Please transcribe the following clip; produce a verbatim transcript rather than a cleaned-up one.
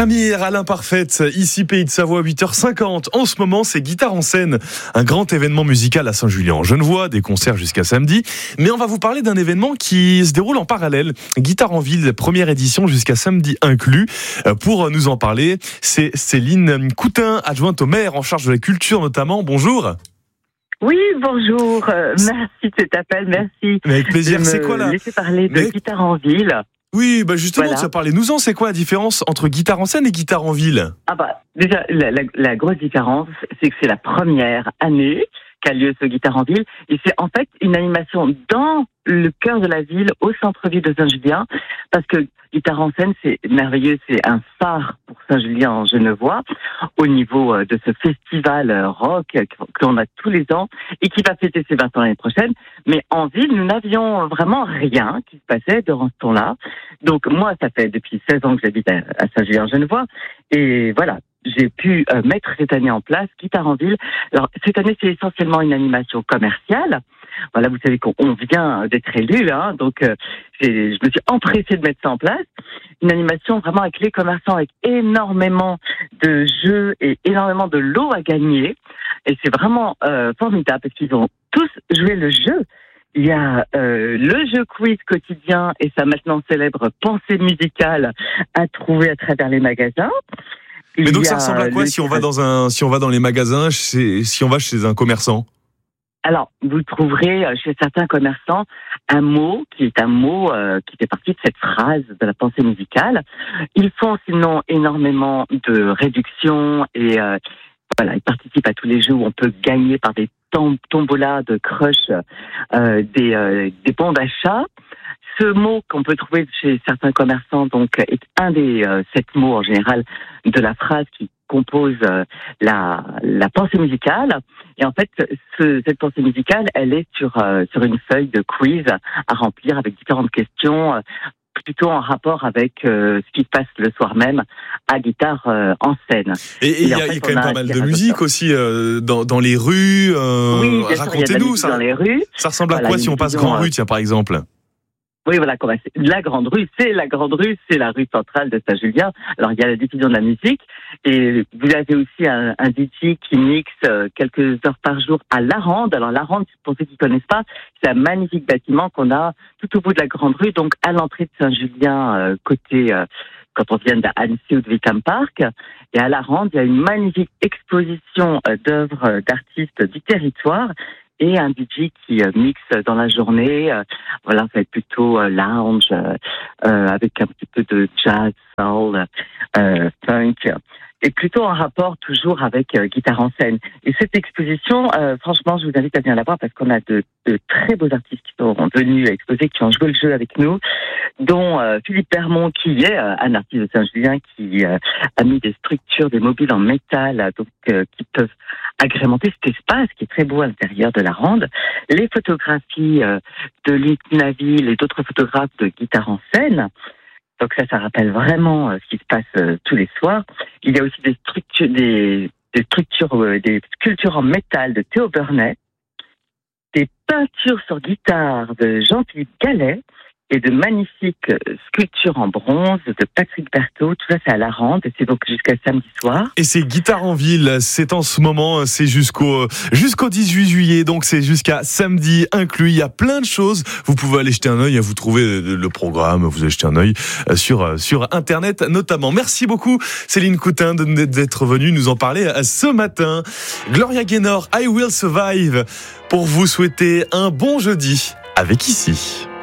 Amir à l'imparfaite, ici Pays de Savoie, huit heures cinquante. En ce moment, c'est Guitare en scène, un grand événement musical à Saint-Julien-en-Genevois, des concerts jusqu'à samedi. Mais on va vous parler d'un événement qui se déroule en parallèle. Guitare en ville, première édition jusqu'à samedi inclus. Pour nous en parler, c'est Céline Coutin, adjointe au maire en charge de la culture notamment. Bonjour. Oui, bonjour. Euh, merci de cet appel, merci. Mais avec plaisir. De me c'est quoi là laisser parler de Mais... Guitare en ville. Oui, bah justement, Voilà. ça parlait. Nous en, c'est quoi la différence entre guitare en scène et guitare en ville? Ah bah déjà la, la, la grosse différence, c'est que c'est la première année qu'a lieu ce Guitare en ville, et c'est en fait une animation dans le cœur de la ville, au centre-ville de Saint-Julien, parce que Guitare en scène, c'est merveilleux, c'est un phare pour Saint-Julien-en-Genevois, au niveau de ce festival rock que l'on a tous les ans, et qui va fêter ses vingt ans l'année prochaine. Mais en ville, nous n'avions vraiment rien qui se passait durant ce temps-là. Donc moi, ça fait depuis seize ans que j'habite à, à Saint-Julien-en-Genevois, et voilà, j'ai pu euh, mettre cette année en place Guitare en ville. Alors cette année, c'est essentiellement une animation commerciale. Voilà, vous savez qu'on vient d'être élu, hein, donc euh, je me suis empressée de mettre ça en place. Une animation vraiment avec les commerçants, avec énormément de jeux et énormément de lots à gagner. Et c'est vraiment euh, formidable parce qu'ils ont tous joué le jeu. Il y a euh, le jeu quiz quotidien et sa maintenant célèbre pensée musicale à trouver à travers les magasins. Mais Il donc y ça a ressemble à quoi le... si on va dans un, si on va dans les magasins, chez, si on va chez un commerçant? Alors, vous trouverez chez certains commerçants un mot qui est un mot euh, qui fait partie de cette phrase de la pensée musicale. Ils font sinon énormément de réductions et euh, voilà, ils participent à tous les jeux où on peut gagner par des tom- tombolas de crush euh, des, euh, des bons d'achat. Ce mot qu'on peut trouver chez certains commerçants donc est un des euh, sept mots en général de la phrase qui compose euh, la, la pensée musicale. Et en fait, ce, cette pensée musicale, elle est sur euh, sur une feuille de quiz à remplir avec différentes questions, euh, plutôt en rapport avec euh, ce qui se passe le soir même à Guitare euh, en scène. Et il y, y a quand même pas mal de musique aussi euh, dans, dans les rues. Euh, oui, bien sûr, il y a de la musique ça, dans les rues. Ça ressemble à voilà, quoi si on passe disons, Grand euh, Rue, tiens, par exemple? Oui, voilà, la grande rue, c'est la grande rue, c'est la rue centrale de Saint-Julien. Alors, il y a la diffusion de la musique, et vous avez aussi un, un D J qui mixe euh, quelques heures par jour à La Rande. Alors, La Rande, pour ceux qui ne connaissent pas, c'est un magnifique bâtiment qu'on a tout au bout de la grande rue, donc à l'entrée de Saint-Julien, euh, côté, euh, quand on vient d'Annecy ou de Wickham Park. Et à La Rande, il y a une magnifique exposition euh, d'œuvres euh, d'artistes du territoire, et un D J qui euh, mixe dans la journée. Euh, voilà, ça va être plutôt euh, lounge, euh, euh, avec un petit peu de jazz, soul, euh, funk, et plutôt en rapport toujours avec euh, Guitare en scène. Et cette exposition, euh, franchement, je vous invite à venir la voir parce qu'on a de, de très beaux artistes qui sont venus exposer, qui ont joué le jeu avec nous, dont euh, Philippe Permont, qui est euh, un artiste de Saint-Julien, qui euh, a mis des structures, des mobiles en métal, donc euh, qui peuvent agrémenter cet espace qui est très beau à l'intérieur de la Rande. Les photographies euh, de Luc Naville et d'autres photographes de Guitare en scène. Donc ça, ça rappelle vraiment euh, ce qui se passe euh, tous les soirs. Il y a aussi des structures, des, des structures, euh, des sculptures en métal de Théo Burnet, des peintures sur guitare de Jean-Philippe Gallet, et de magnifiques sculptures en bronze de Patrick Berthaud. Tout ça, c'est à La Rande, et c'est donc jusqu'à samedi soir. Et c'est Guitare en ville, c'est en ce moment, c'est jusqu'au jusqu'au dix-huit juillet, donc c'est jusqu'à samedi inclus. Il y a plein de choses. Vous pouvez aller jeter un œil, vous trouvez le programme, vous allez jeter un œil sur sur Internet notamment. Merci beaucoup Céline Coutin d'être venue nous en parler ce matin. Gloria Gaynor, I Will Survive, pour vous souhaiter un bon jeudi avec Ici.